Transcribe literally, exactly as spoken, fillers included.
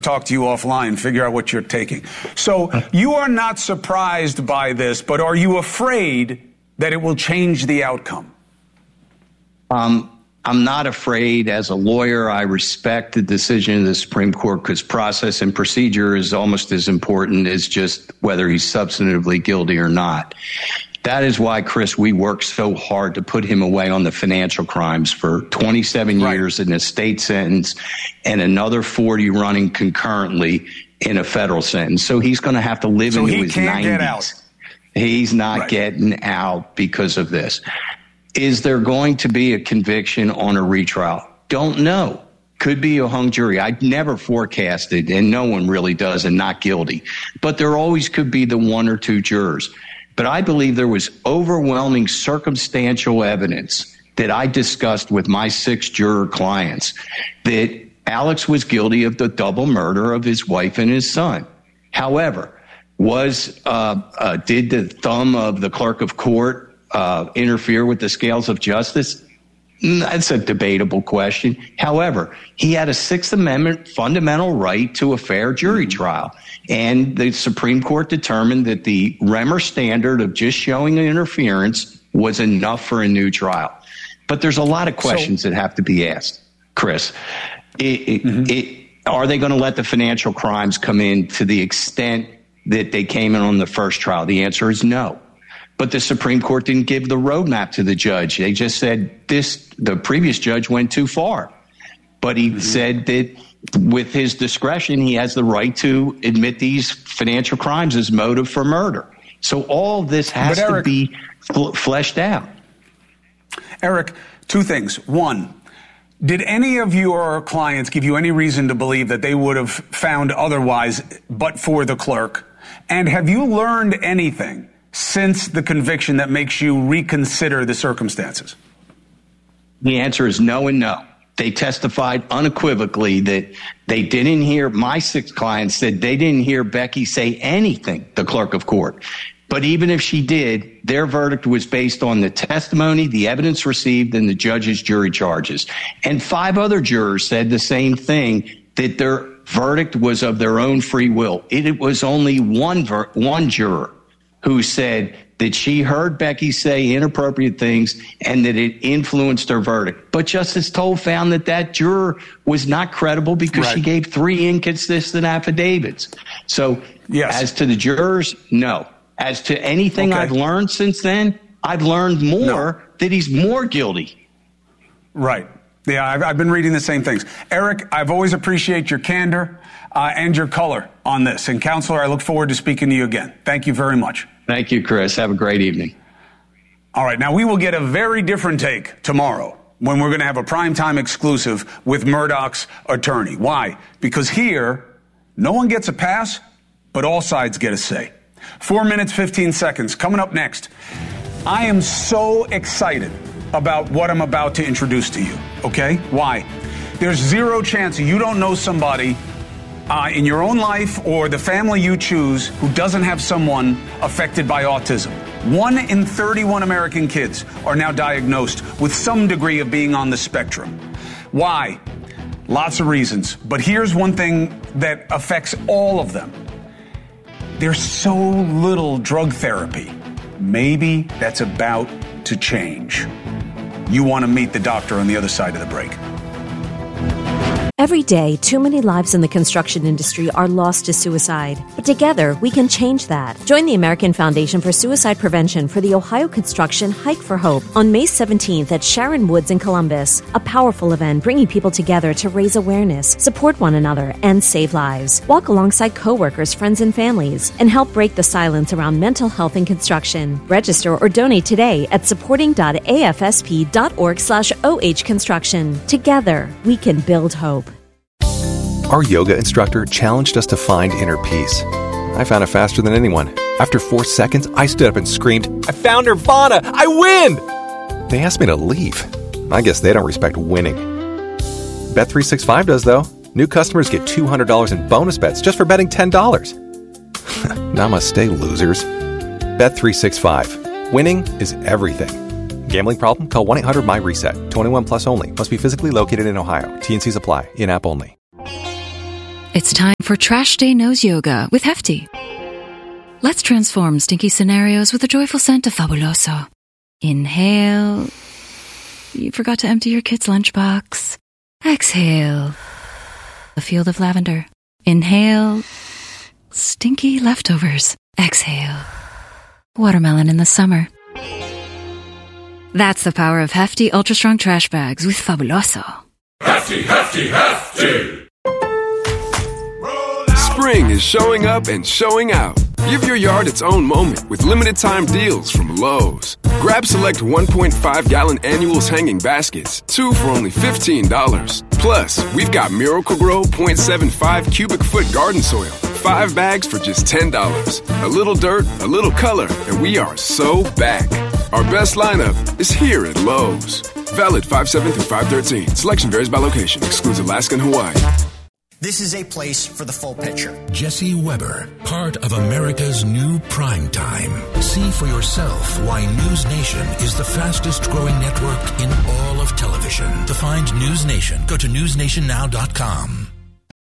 talk to you offline, figure out what you're taking. So you are not surprised by this, but are you afraid that it will change the outcome? Um, I'm not afraid. As a lawyer, I respect the decision of the Supreme Court because process and procedure is almost as important as just whether he's substantively guilty or not. That is why, Chris, we worked so hard to put him away on the financial crimes for twenty-seven right. years in a state sentence and another forty running concurrently in a federal sentence. So he's going to have to live so into he his can't nineties. Get out. He's not right. getting out because of this. Is there going to be a conviction on a retrial? Don't know. Could be a hung jury. I'd never forecasted, and no one really does, and not guilty. But there always could be the one or two jurors. But I believe there was overwhelming circumstantial evidence that I discussed with my six juror clients that Alex was guilty of the double murder of his wife and his son. However, was uh, uh, did the thumb of the clerk of court uh, interfere with the scales of justice? That's a debatable question. However, he had a Sixth Amendment fundamental right to a fair jury trial. And the Supreme Court determined that the Remmer standard of just showing interference was enough for a new trial. But there's a lot of questions so, that have to be asked, Chris. It, it, mm-hmm. it, are they going to let the financial crimes come in to the extent that they came in on the first trial? The answer is no. But the Supreme Court didn't give the roadmap to the judge. They just said this, the previous judge went too far. But he mm-hmm. said that with his discretion, he has the right to admit these financial crimes as motive for murder. So all of this has Eric, to be fl- fleshed out. Eric, two things. One, did any of your clients give you any reason to believe that they would have found otherwise but for the clerk? And have you learned anything since the conviction that makes you reconsider the circumstances? The answer is no and no. They testified unequivocally that they didn't hear, my six clients said they didn't hear Becky say anything, the clerk of court. But even if she did, their verdict was based on the testimony, the evidence received, and the judge's jury charges. And five other jurors said the same thing, that their verdict was of their own free will. It, it was only one ver- one juror who said that she heard Becky say inappropriate things and that it influenced her verdict. But Justice Toll found that that juror was not credible because right. she gave three inconsistent affidavits. So yes. as to the jurors, no. As to anything okay. I've learned since then, I've learned more no. that he's more guilty. Right. Yeah, I've, I've been reading the same things. Eric, I've always appreciated your candor uh, and your color on this. And, Counselor, I look forward to speaking to you again. Thank you very much. Thank you, Chris. Have a great evening. All right. Now, we will get a very different take tomorrow when we're going to have a primetime exclusive with Murdoch's attorney. Why? Because here, no one gets a pass, but all sides get a say. Four minutes, fifteen seconds. Coming up next, I am so excited about what I'm about to introduce to you, okay? Why? There's zero chance you don't know somebody uh, in your own life or the family you choose who doesn't have someone affected by autism. One in thirty-one American kids are now diagnosed with some degree of being on the spectrum. Why? Lots of reasons. But here's one thing that affects all of them. There's so little drug therapy. Maybe that's about to change. You want to meet the doctor on the other side of the break. Every day, too many lives in the construction industry are lost to suicide. But together, we can change that. Join the American Foundation for Suicide Prevention for the Ohio Construction Hike for Hope on May seventeenth at Sharon Woods in Columbus. A powerful event bringing people together to raise awareness, support one another, and save lives. Walk alongside coworkers, friends, and families, and help break the silence around mental health in construction. Register or donate today at supporting.afsp.org slash OH construction. Together, we can build hope. Our yoga instructor challenged us to find inner peace. I found it faster than anyone. After four seconds, I stood up and screamed, "I found Nirvana! I win!" They asked me to leave. I guess they don't respect winning. Bet three sixty-five does, though. New customers get two hundred dollars in bonus bets just for betting ten dollars. Namaste, losers. Bet three sixty-five. Winning is everything. Gambling problem? Call one eight hundred my reset. twenty-one plus only. Must be physically located in Ohio. T and C's apply. In-app only. It's time for Trash Day Nose Yoga with Hefty. Let's transform stinky scenarios with the joyful scent of Fabuloso. Inhale. You forgot to empty your kid's lunchbox. Exhale. A field of lavender. Inhale. Stinky leftovers. Exhale. Watermelon in the summer. That's the power of Hefty Ultra Strong Trash Bags with Fabuloso. Hefty, Hefty, Hefty! Spring is showing up and showing out. Give your yard its own moment with limited time deals from Lowe's. Grab select one point five gallon annuals hanging baskets, two for only fifteen dollars. Plus, we've got Miracle-Gro point seven five cubic foot garden soil, five bags for just ten dollars. A little dirt, a little color, and we are so back. Our best lineup is here at Lowe's. Valid five seven through five thirteen. Selection varies by location. Excludes Alaska and Hawaii. This is a place for the full picture. Jesse Weber, part of America's new prime time. See for yourself why News Nation is the fastest growing network in all of television. To find News Nation, go to news nation now dot com.